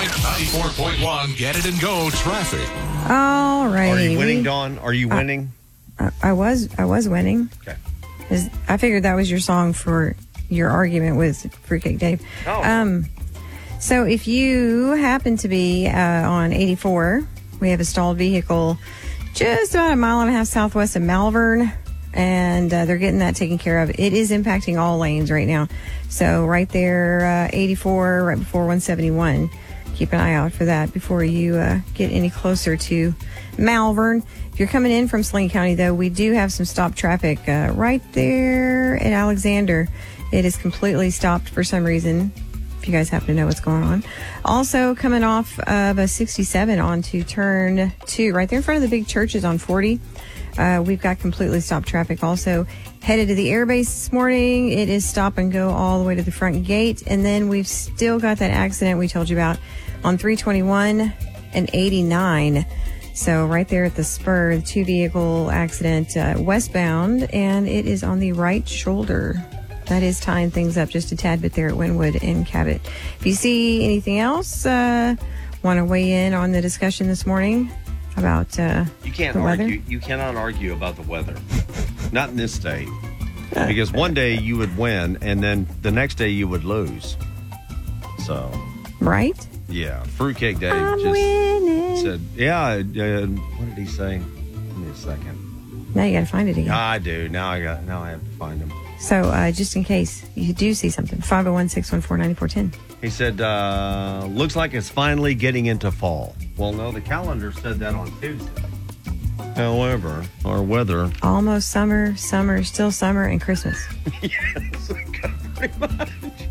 94.1 Get It and Go traffic. All right. Are you winning, Dawn? Are you winning? I was winning. Okay. I figured that was your song for your argument with Fruitcake Dave. Oh. So if you happen to be on 84, we have a stalled vehicle just about a mile and a half southwest of Malvern, and they're getting that taken care of. It is impacting all lanes right now. So right there, 84, right before 171. Keep an eye out for that before you get any closer to Malvern. If you're coming in from Saline County, though, we do have some stopped traffic right there at Alexander. It is completely stopped for some reason, if you guys happen to know what's going on. Also, coming off of a 67 onto turn 2, right there in front of the big churches on 40. We've got completely stopped traffic. Also, headed to the airbase this morning, it is stop and go all the way to the front gate. And then we've still got that accident we told you about on 321 and 89. So right there at the spur, the 2-vehicle accident westbound, and it is on the right shoulder. That is tying things up just a tad bit there at Wynwood and Cabot. If you see anything else, want to weigh in on the discussion this morning about you can't the argue. weather? You cannot argue about the weather. Not in this state. Because one day you would win, and then the next day you would lose. So. Right? Yeah. Fruitcake Dave I'm just winning. said, yeah, what did he say? Give me a second. Now you got to find it again. I do. Now I have to find him. So just in case you do see something, 501-614-9410. He said, looks like it's finally getting into fall. Well, no, the calendar said that on Tuesday. However, our weather... Almost summer, still summer, and Christmas. Yes, pretty much.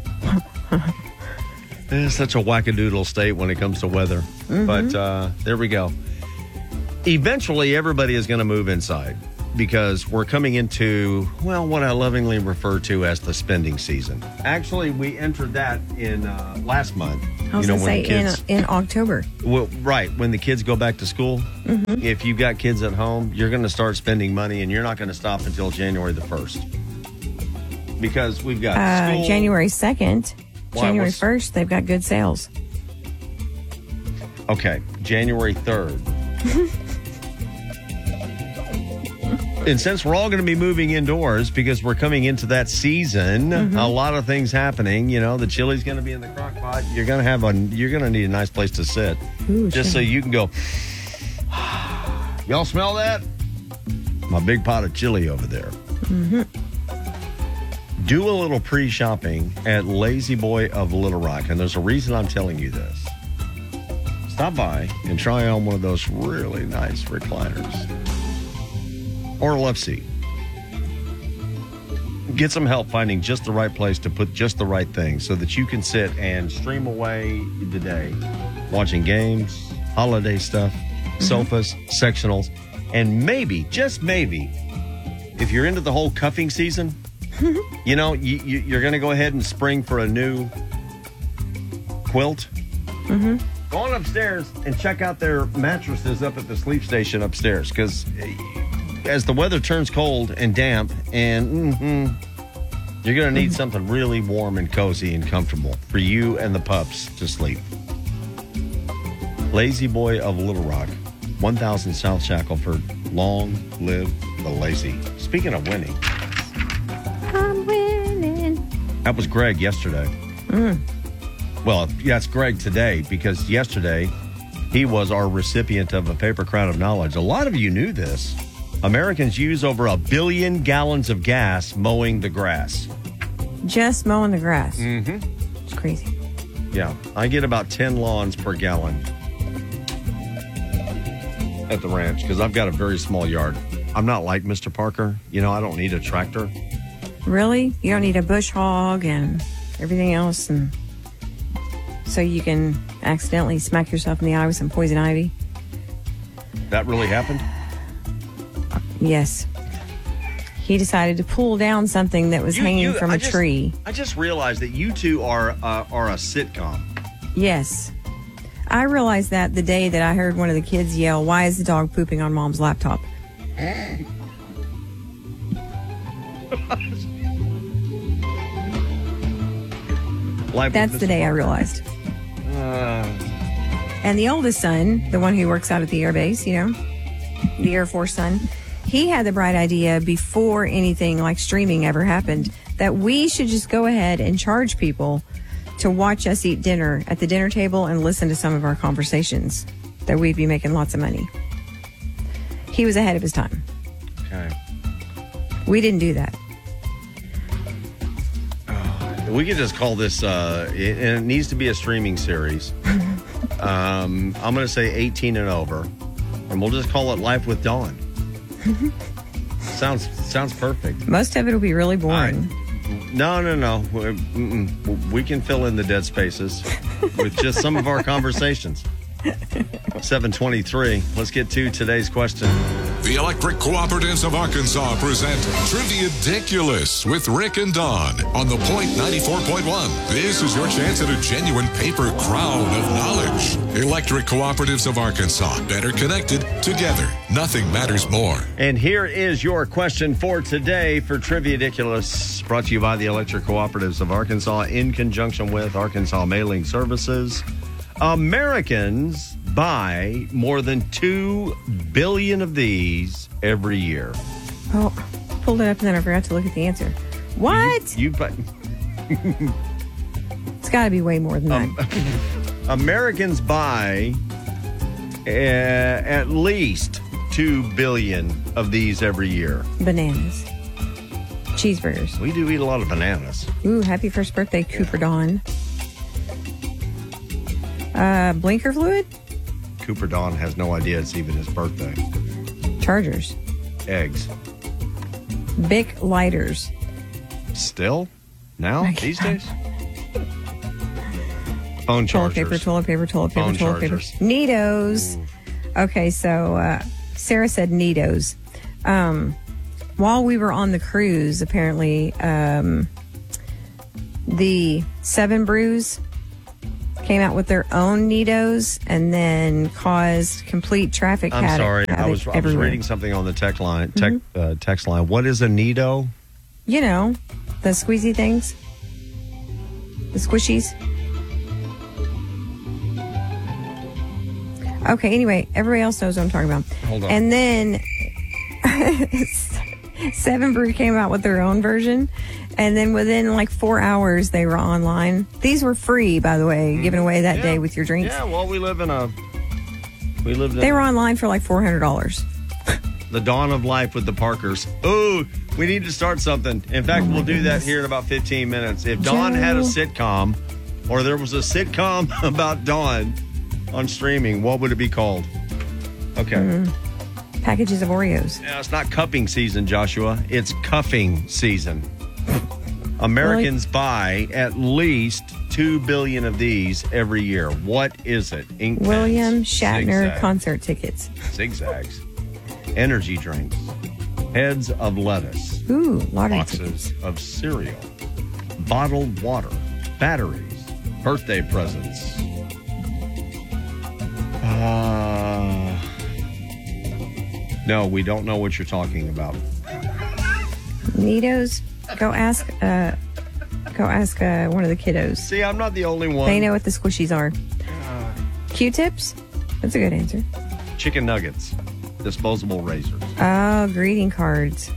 It's such a wackadoodle state when it comes to weather. Mm-hmm. But there we go. Eventually, everybody is going to move inside because we're coming into, well, what I lovingly refer to as the spending season. Actually, we entered that in last month. I was going to say in October. Well, right, when the kids go back to school. Mm-hmm. If you've got kids at home, you're going to start spending money, and you're not going to stop until January the 1st. Because we've got school. January 2nd. January 1st, they've got good sales. Okay, January 3rd. And since we're all going to be moving indoors because we're coming into that season, a lot of things happening. You know, the chili's going to be in the crock pot. You're going to need a nice place to sit. Ooh, just so you can go, y'all smell that? My big pot of chili over there. Mm-hmm. Do a little pre-shopping at Lazy Boy of Little Rock. And there's a reason I'm telling you this. Stop by and try on one of those really nice recliners. Or a love seat. Get some help finding just the right place to put just the right thing so that you can sit and stream away the day. Watching games, holiday stuff, sofas, sectionals, and maybe, just maybe, if you're into the whole cuffing season... You know, you're going to go ahead and spring for a new quilt. Mm-hmm. Go on upstairs and check out their mattresses up at the sleep station upstairs. Because as the weather turns cold and damp, and you're going to need something really warm and cozy and comfortable for you and the pups to sleep. Lazy Boy of Little Rock, 1000 South Shackelford. Long live the lazy. Speaking of winning. I'm winning. That was Greg yesterday. Well, yeah, it's Greg today because yesterday he was our recipient of a Paper Crown of Knowledge. A lot of you knew this. Americans use over 1 billion gallons of gas mowing the grass. Just mowing the grass. Mm-hmm. It's crazy. Yeah, I get about 10 lawns per gallon at the ranch because I've got a very small yard. I'm not like Mr. Parker. You know, I don't need a tractor. Really? You don't need a bush hog and everything else, and so you can accidentally smack yourself in the eye with some poison ivy? That really happened? Yes. He decided to pull down something that was hanging from a tree. I just realized that you two are a sitcom. Yes. I realized that the day that I heard one of the kids yell, "Why is the dog pooping on Mom's laptop?" Life That's the day I realized. And the oldest son, the one who works out at the air base, the Air Force son, he had the bright idea before anything like streaming ever happened that we should just go ahead and charge people to watch us eat dinner at the dinner table and listen to some of our conversations, that we'd be making lots of money. He was ahead of his time. Okay. We didn't do that. We could just call this, and it needs to be a streaming series. I'm going to say 18 and over, and we'll just call it Life with Dawn. Sounds perfect. Most of it will be really boring. No. We can fill in the dead spaces with just some of our conversations. 7:23. Let's get to today's question. The Electric Cooperatives of Arkansas present Trivia-Diculous with Rick and Dawn on The Point 94.1. This is your chance at a genuine paper crown of knowledge. Electric Cooperatives of Arkansas. Better connected, together. Nothing matters more. And here is your question for today for Trivia-Diculous, brought to you by the Electric Cooperatives of Arkansas in conjunction with Arkansas Mailing Services. Americans buy more than 2 billion of these every year. Oh, pulled it up and then I forgot to look at the answer. What? You buy... It's got to be way more than that. Americans buy at least 2 billion of these every year. Bananas. Cheeseburgers. We do eat a lot of bananas. Ooh, happy first birthday, Cooper Dawn. Blinker fluid? Cooper Dawn has no idea it's even his birthday. Chargers. Eggs. Bic lighters. Still? Now? These days? Phone chargers. Toilet paper. Neatos. Ooh. Okay, so Sarah said Neatos. While we were on the cruise, apparently, the Seven Brews came out with their own Neatos and then caused complete traffic I'm sorry. I was reading something on the text line. What is a Neato? The squeezy things. The squishies. Okay, anyway, everybody else knows what I'm talking about. Hold on. And then Seven Brew came out with their own version. And then within like 4 hours, they were online. These were free, by the way, given away that day with your drinks. Yeah, well, They were online for like $400. The dawn of life with the Parkers. Ooh, we need to start something. In fact, we'll do that here in about 15 minutes. If Dawn had a sitcom, or there was a sitcom about Dawn on streaming, what would it be called? Okay. Packages of Oreos. Yeah, it's not cupping season, Joshua. It's cuffing season. Americans buy at least 2 billion of these every year. What is it? Ink William pens, Shatner zigzags, concert tickets. Zigzags. Energy drinks. Heads of lettuce. Ooh, lottery Boxes tickets. of cereal. Bottled water. Batteries. Birthday presents. No, we don't know what you're talking about. Neatos. Go ask one of the kiddos. See, I'm not the only one. They know what the squishies are. Q-tips? That's a good answer. Chicken nuggets. Disposable razors. Oh, greeting cards.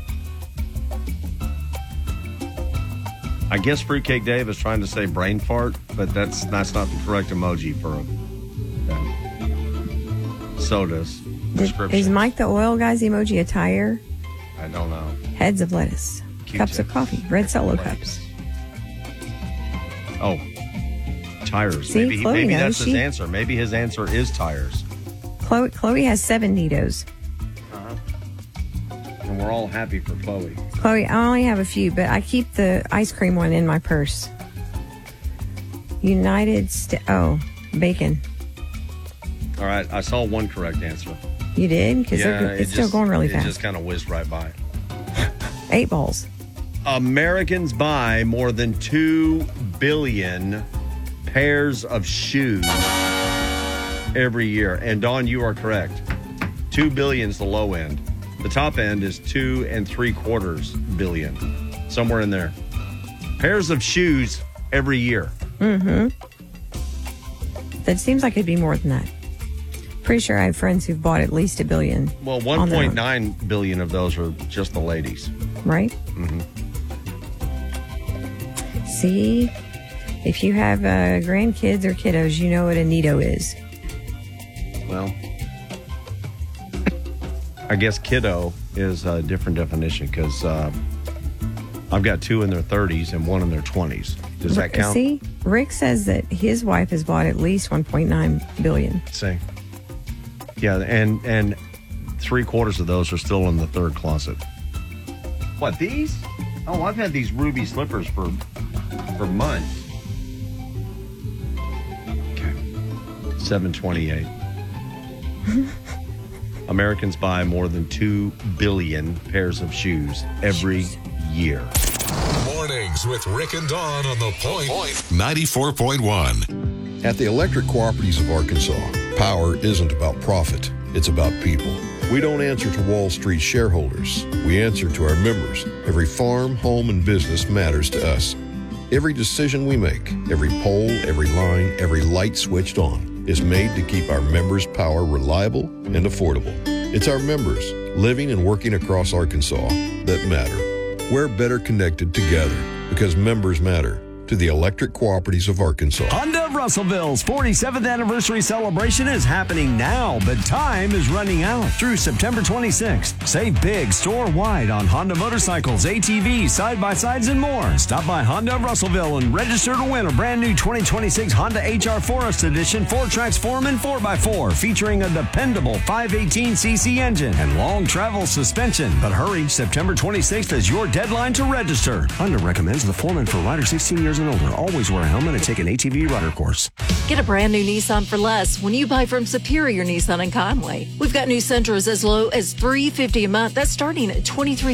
I guess Fruitcake Dave is trying to say brain fart, but that's not the correct emoji for sodas. Is Mike the Oil Guy's emoji a tire? I don't know. Heads of lettuce. Cups of coffee. Red Solo cups. Oh, tires. See, maybe that's his answer. Maybe his answer is tires. Chloe has 7 Neatos. And we're all happy for Chloe. Chloe, I only have a few, but I keep the ice cream one in my purse. Bacon. All right, I saw one correct answer. You did? Because it's still going really fast. It just kind of whizzed right by. 8 balls. Americans buy more than 2 billion pairs of shoes every year. And Dawn, you are correct. 2 billion is the low end. The top end is 2 3/4 billion. Somewhere in Pairs of shoes every year. Mm-hmm. The But it seems like it'd be more than that. Pretty sure I have friends who've bought at least $1 billion. Well, 1.9 billion of those are just the ladies. Right? Mm-hmm. See, if you have grandkids or kiddos, you know what a neato is. Well, I guess kiddo is a different definition because I've got 2 in their 30s and 1 in their 20s. Does that count? See, Rick says that his wife has bought at least $1.9 billion. See. Yeah, and 3/4 of those are still in the third closet. What, these? Oh, I've had these ruby slippers for months. Okay. 728. Americans buy more than 2 billion pairs of shoes every year. Mornings with Rick and Dawn on the Point 94.1. At the Electric Cooperatives of Arkansas, power isn't about profit, it's about people. We don't answer to Wall Street shareholders. We answer to our members. Every farm, home, and business matters to us. Every decision we make, every pole, every line, every light switched on is made to keep our members' power reliable and affordable. It's our members living and working across Arkansas that matter. We're better connected together because members matter. To the Electric Cooperatives of Arkansas. Honda of Russellville's 47th anniversary celebration is happening now, but time is running out through September 26th. Save big store-wide on Honda motorcycles, ATVs, side-by-sides, and more. Stop by Honda of Russellville and register to win a brand new 2026 Honda HR Forest Edition 4Trax Foreman 4x4 featuring a dependable 518cc engine and long travel suspension. But hurry, September 26th is your deadline to register. Honda recommends the Foreman for riders 16 years and older. Always wear a helmet and take an ATV rider course. Get a brand new Nissan for less when you buy from Superior Nissan in Conway. We've got new Sentras as low as $350 a month. That's starting at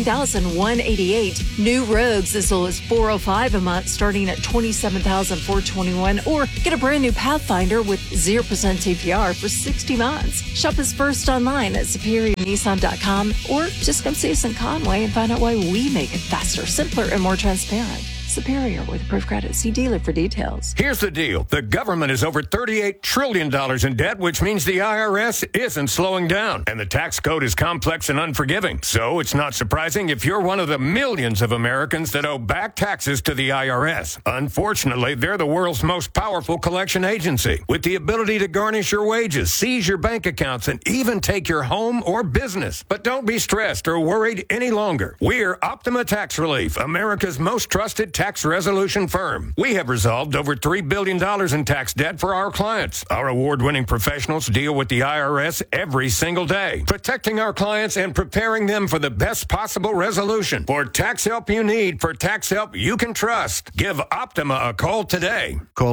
$23,188. New Rogues as low as $405 a month, starting at $27,421. Or get a brand new Pathfinder with 0% APR for 60 months. Shop us first online at SuperiorNissan.com or just come see us in Conway and find out why we make it faster, simpler, and more transparent. Superior with approved credit. See dealer for details. Here's the deal. The government is over $38 trillion in debt, which means the IRS isn't slowing down. And the tax code is complex and unforgiving. So it's not surprising if you're one of the millions of Americans that owe back taxes to the IRS. Unfortunately, they're the world's most powerful collection agency, with the ability to garnish your wages, seize your bank accounts, and even take your home or business. But don't be stressed or worried any longer. We're Optima Tax Relief, America's most trusted tax resolution firm. We have resolved over $3 billion in tax debt for our clients. Our award-winning professionals deal with the IRS every single day, protecting our clients and preparing them for the best possible resolution. For tax help you need, for tax help you can trust, give Optima a call today. Call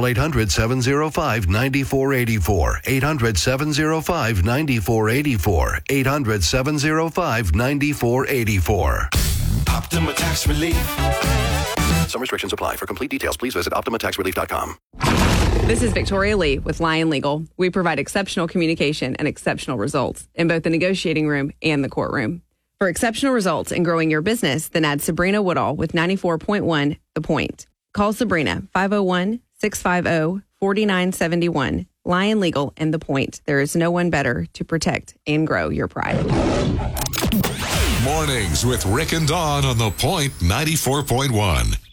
800-705-9484. 800-705-9484. 800-705-9484. Optima Tax Relief. Some restrictions apply. For complete details, please visit OptimaTaxRelief.com. This is Victoria Lee with Lion Legal. We provide exceptional communication and exceptional results in both the negotiating room and the courtroom. For exceptional results in growing your business, then add Sabrina Woodall with 94.1 The Point. Call Sabrina, 501-650-4971. Lion Legal and The Point. There is no one better to protect and grow your pride. Mornings with Rick and Dawn on The Point 94.1.